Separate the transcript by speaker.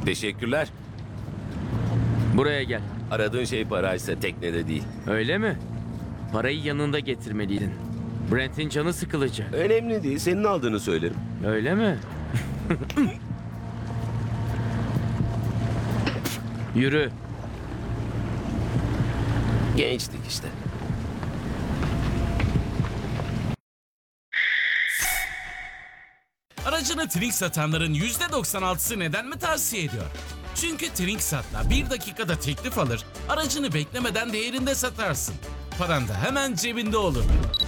Speaker 1: Teşekkürler.
Speaker 2: Buraya gel.
Speaker 1: Aradığın şey paraysa teknede değil.
Speaker 2: Öyle mi? Parayı yanında getirmeliydin. Brent'in canı sıkılacak.
Speaker 1: Önemli değil. Senin aldığını söylerim.
Speaker 2: Öyle mi? Yürü.
Speaker 1: Gençtik işte.
Speaker 3: Aracını Trink satanların %96'sı neden mi tavsiye ediyor? Çünkü Trinksat'la 1 dakikada teklif alır, aracını beklemeden değerinde satarsın. Paran da hemen cebinde olur.